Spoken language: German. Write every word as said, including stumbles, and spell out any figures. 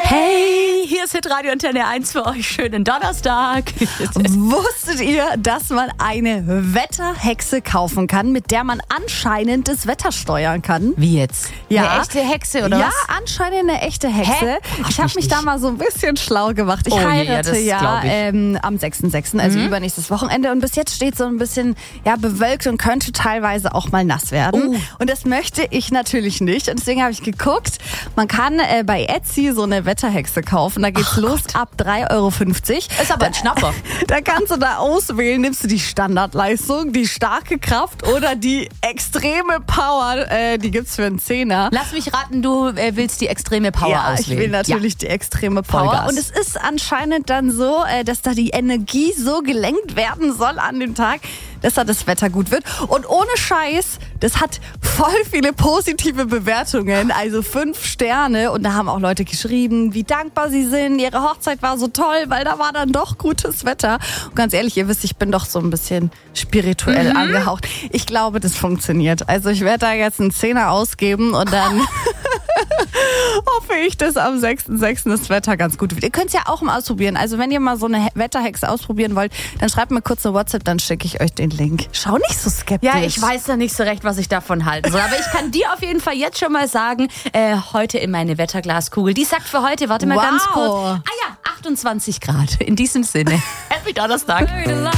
Hey, hier ist Hitradio Antenne eins für euch. Schönen Donnerstag. Wusstet ihr, dass man eine Wetterhexe kaufen kann, mit der man anscheinend das Wetter steuern kann? Wie jetzt? Ja. Eine echte Hexe oder ja, was? Ja, anscheinend eine echte Hexe. Hä? Ich habe mich nicht. da mal so ein bisschen schlau gemacht. Ich Oh je, ja, heirate das ja, glaub ich. ähm, am sechsten sechsten, also Mhm. übernächstes Wochenende. Und bis jetzt steht so ein bisschen ja, bewölkt und könnte teilweise auch mal nass werden. Oh. Und das möchte ich natürlich nicht. Und deswegen habe ich geguckt, man kann äh, bei Etsy so eine Wetterhexe kaufen. Da geht's Ach los Gott. ab drei Euro fünfzig. Ist aber ein Schnapper. Da kannst du da auswählen, nimmst du die Standardleistung, die starke Kraft oder die extreme Power, äh, die gibt's für einen Zehner. Lass mich raten, du äh, willst die extreme Power Ja, auswählen. ich will natürlich die extreme Power. Vollgas. Und es ist anscheinend dann so, äh, dass da die Energie so gelenkt werden soll an dem Tag, dass da das Wetter gut wird. Und ohne Scheiß, das hat voll viele positive Bewertungen, also fünf Sterne. Und da haben auch Leute geschrieben, wie dankbar sie sind. Ihre Hochzeit war so toll, weil da war dann doch gutes Wetter. Und ganz ehrlich, ihr wisst, ich bin doch so ein bisschen spirituell Mhm. angehaucht. Ich glaube, das funktioniert. Also ich werde da jetzt einen Zehner ausgeben und dann hoffe ich, dass am sechsten sechsten das Wetter ganz gut wird. Ihr könnt es ja auch mal ausprobieren. Also wenn ihr mal so eine He- Wetterhexe ausprobieren wollt, dann schreibt mir kurz eine WhatsApp, dann schicke ich euch den Link. Schau nicht so skeptisch. Ja, ich weiß da nicht so recht, was ich davon halten soll. Aber ich kann dir auf jeden Fall jetzt schon mal sagen, äh, heute in meine Wetterglaskugel. Die sagt für heute, warte mal Wow. ganz kurz. Ah ja, achtundzwanzig Grad. In diesem Sinne. Happy Donnerstag.